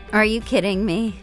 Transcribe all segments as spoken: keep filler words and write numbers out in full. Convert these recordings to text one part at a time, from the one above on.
Are you kidding me?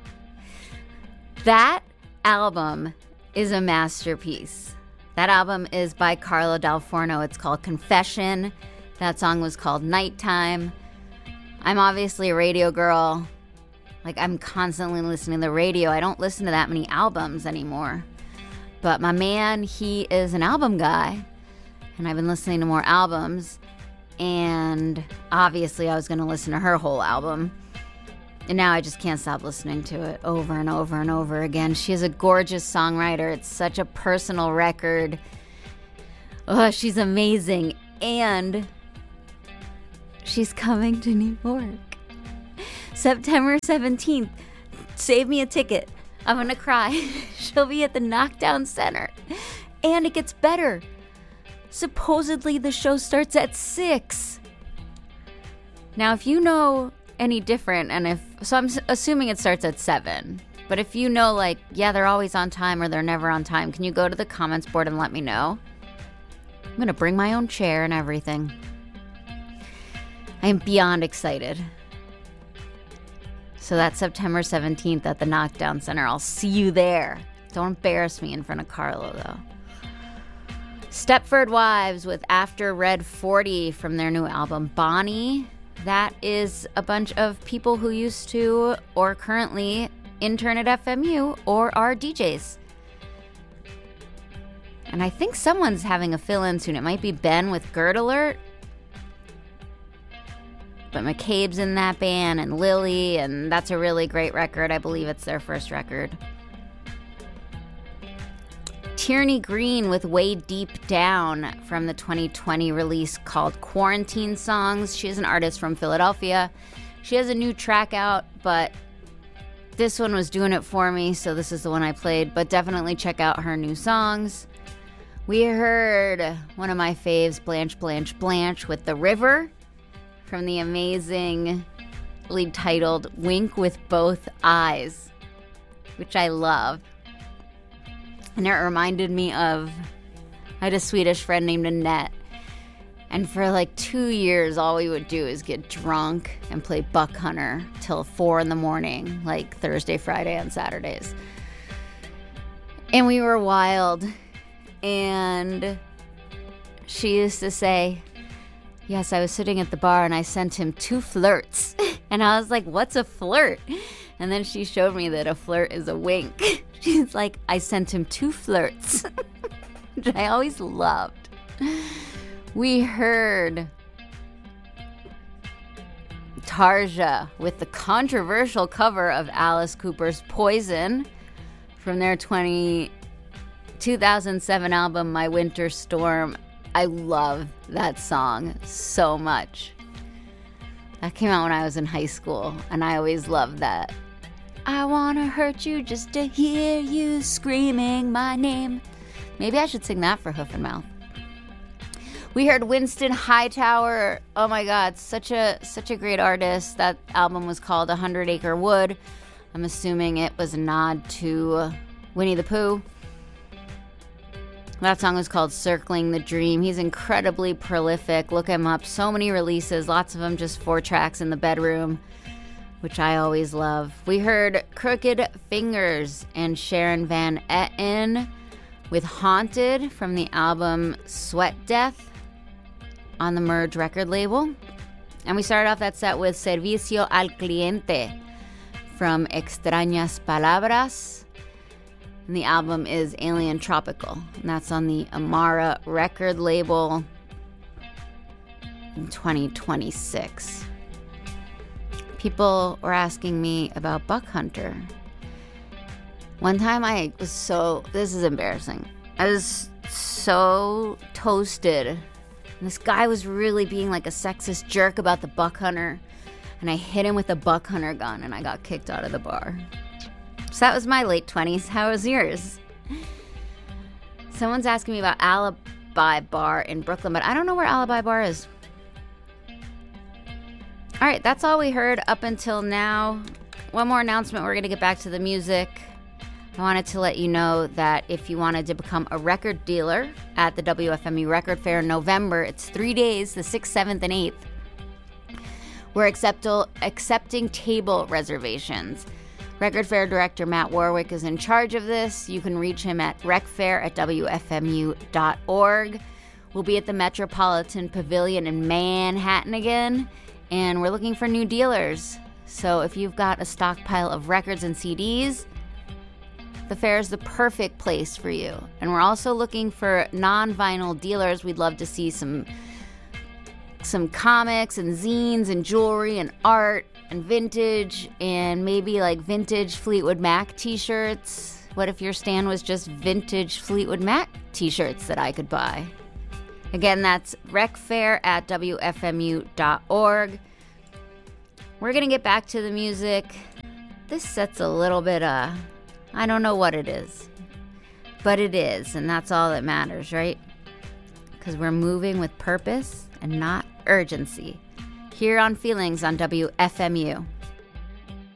That album is a masterpiece. That album is by Carlo Dal Forno. It's called Confession. That song was called Nighttime. I'm obviously a radio girl. Like, I'm constantly listening to the radio. I don't listen to that many albums anymore. But my man, he is an album guy. And I've been listening to more albums. And obviously I was going to listen to her whole album. And now I just can't stop listening to it over and over and over again. She is a gorgeous songwriter. It's such a personal record. Oh, she's amazing. And she's coming to New York. September seventeenth. Save me a ticket. I'm going to cry. She'll be at the Knockdown Center. And it gets better. Supposedly the show starts at six. Now, if you know any different, and if so, I'm assuming it starts at seven. But if you know, like, yeah, they're always on time or they're never on time, can you go to the comments board and let me know? I'm going to bring my own chair and everything. I am beyond excited. So that's September seventeenth at the Knockdown Center. I'll see you there. Don't embarrass me in front of Carlo, though. Stepford Wives with After Red forty from their new album, Bonnie. That is a bunch of people who used to or currently intern at F M U or are D Js. And I think someone's having a fill-in soon. It might be Ben with Gerd Alert. But McCabe's in that band, and Lily, and that's a really great record. I believe it's their first record. Tierney Green with Way Deep Down from the twenty twenty release called Quarantine Songs. She is an artist from Philadelphia. She has a new track out, but this one was doing it for me, so this is the one I played. But definitely check out her new songs. We heard one of my faves, Blanche, Blanche, Blanche with The River from the amazingly titled Wink with Both Eyes, which I love. And it reminded me of, I had a Swedish friend named Annette. And for like two years, all we would do is get drunk and play Buck Hunter till four in the morning, like Thursday, Friday, and Saturdays. And we were wild. And she used to say, yes, I was sitting at the bar and I sent him two flirts. And I was like, what's a flirt? And then she showed me that a flirt is a wink. She's like, I sent him two flirts, which I always loved. We heard Tarja with the controversial cover of Alice Cooper's Poison from their twenty, two thousand seven album, My Winter Storm. I love that song so much. That came out when I was in high school, and I always loved that. I wanna hurt you just to hear you screaming my name. Maybe I should sing that for Hoof and Mouth. We heard Winston Hightower. Oh my God, such a such a great artist. That album was called A Hundred Acre Wood. I'm assuming it was a nod to Winnie the Pooh. That song was called Circling the Dream. He's incredibly prolific. Look him up. So many releases, lots of them just four tracks in the bedroom, which I always love. We heard Crooked Fingers and Sharon Van Etten with Haunted from the album Sweat Death on the Merge record label. And we started off that set with Servicio al Cliente from Extrañas Palabras. And the album is Alien Tropical. And that's on the Amara record label in twenty twenty-six. People were asking me about Buck Hunter. One time I was so, this is embarrassing. I was so toasted. And this guy was really being like a sexist jerk about the Buck Hunter. And I hit him with a Buck Hunter gun and I got kicked out of the bar. So that was my late twenties. How was yours? Someone's asking me about Alibi Bar in Brooklyn, but I don't know where Alibi Bar is. All right, that's all we heard up until now. One more announcement. We're going to get back to the music. I wanted to let you know that if you wanted to become a record dealer at the W F M U Record Fair in November, it's three days, the sixth, seventh, and eighth. We're accept- accepting table reservations. Record Fair Director Matt Warwick is in charge of this. You can reach him at recfair at w f m u dot org. We'll be at the Metropolitan Pavilion in Manhattan again, and we're looking for new dealers. So if you've got a stockpile of records and C Ds, the fair is the perfect place for you. And we're also looking for non-vinyl dealers. We'd love to see some some comics and zines and jewelry and art and vintage and maybe like vintage Fleetwood Mac t-shirts. What if your stand was just vintage Fleetwood Mac t-shirts that I could buy? Again, that's recfair at w f m u dot org. We're going to get back to the music. This set's a little bit, uh, I don't know what it is, but it is, and that's all that matters, right? Because we're moving with purpose and not urgency. Here on Feelings on W F M U.